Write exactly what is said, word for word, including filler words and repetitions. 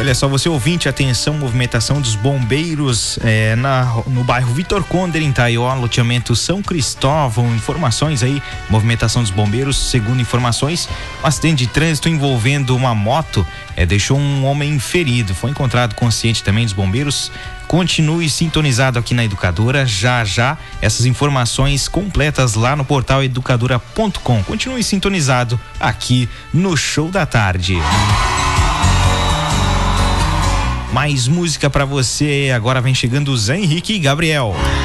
olha só, você ouvinte, atenção, movimentação dos bombeiros é, na, no bairro Vitor Conder, em Itaió, loteamento São Cristóvão. Informações aí, movimentação dos bombeiros, segundo informações, um acidente de trânsito envolvendo uma moto é, deixou um homem ferido, foi encontrado consciente também dos bombeiros. Continue sintonizado aqui na Educadora, já já essas informações completas lá no portal educadora ponto com. Continue sintonizado aqui no Show da Tarde. Mais música pra você, agora vem chegando Zé Henrique e Gabriel.